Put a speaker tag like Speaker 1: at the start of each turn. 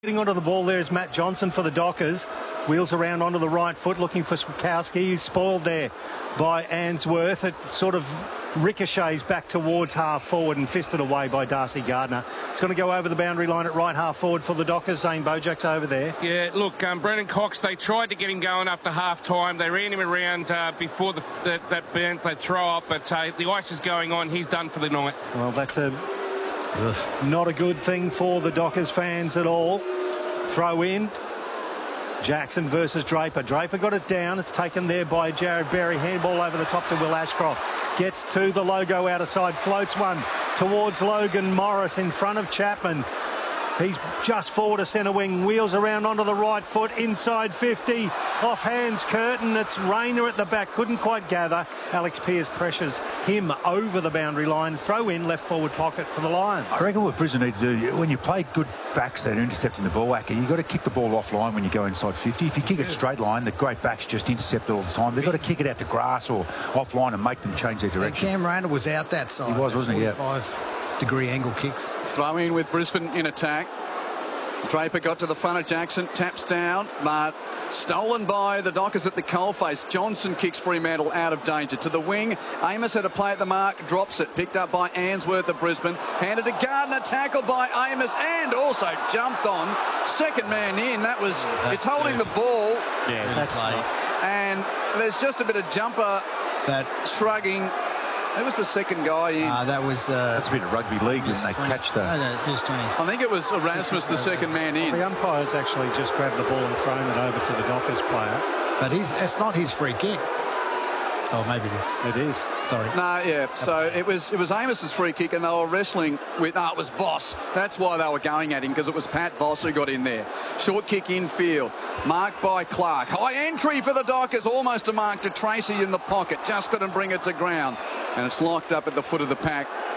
Speaker 1: Getting onto the ball there is Matt Johnson for the Dockers. Wheels around onto the right foot looking for Swakowski. He's spoiled there by Answorth. It sort of ricochets back towards half forward and fisted away by Darcy Gardner. It's going to go over the boundary line at right half forward for the Dockers. Zane Bojak's over there.
Speaker 2: Yeah, look, Brennan Cox, they tried to get him going after half time. They ran him around before that burnt they throw up, but the ice is going on. He's done for the night.
Speaker 1: Well, that's not a good thing for the Dockers fans at all. Throw in. Jackson versus Draper. Draper got it down. It's taken there by Jared Berry. Handball over the top to Will Ashcroft. Gets to the logo out of side. Floats one towards Logan Morris in front of Chapman. He's just forward to centre wing. Wheels around onto the right foot. Inside 50. Off hands Curtin. It's Rayner at the back. Couldn't quite gather. Alex Pearce pressures him over the boundary line. Throw in left forward pocket for the Lions.
Speaker 3: I reckon what Brisbane need to do, when you play good backs that are intercepting the ball, Wacker, you've got to kick the ball offline when you go inside 50. If you kick it straight line, the great backs just intercept it all the time. They've got to kick it out to grass or offline and make them change their direction.
Speaker 4: Cam Rayner was out that side.
Speaker 3: He was, wasn't he? Yeah.
Speaker 4: 45-degree angle kicks.
Speaker 5: Throw in with Brisbane in attack. Draper got to the front of Jackson, taps down, but stolen by the Dockers at the coalface. Johnson kicks Fremantle out of danger. To the wing, Amos had a play at the mark, drops it. Picked up by Answorth of Brisbane. Handed to Gardner, tackled by Amos, and also jumped on. Second man in. That was, it's holding the ball.
Speaker 1: Yeah, that's right.
Speaker 5: And there's just a bit of jumper shrugging. Who was the second guy in?
Speaker 3: That's a bit of rugby league when they catch that.
Speaker 4: No, just 20.
Speaker 5: I think it was Erasmus, the second man in.
Speaker 1: The umpire's actually just grabbed the ball and thrown it over to the Dockers player.
Speaker 4: But it's not his free kick. Oh, maybe it is.
Speaker 1: It is.
Speaker 4: Sorry.
Speaker 5: No, yeah. So it was Amos's free kick, and they were wrestling with. It was Voss. That's why they were going at him, because it was Pat Voss who got in there. Short kick infield, marked by Clark. High entry for the Dockers, almost a mark to Tracy in the pocket. Just couldn't bring it to ground, and it's locked up at the foot of the pack